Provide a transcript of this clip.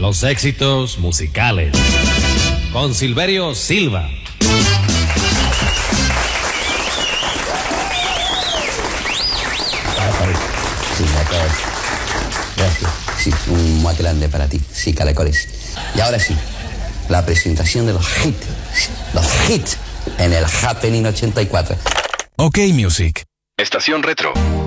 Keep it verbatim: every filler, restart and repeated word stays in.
Los éxitos musicales. Con Silverio Silva. Sí, gracias. Sí, un más grande para ti. Sí, caracoles. Y ahora sí, la presentación de los hits. Los hits en el Happening ochenta y cuatro. OK Music. Estación Retro.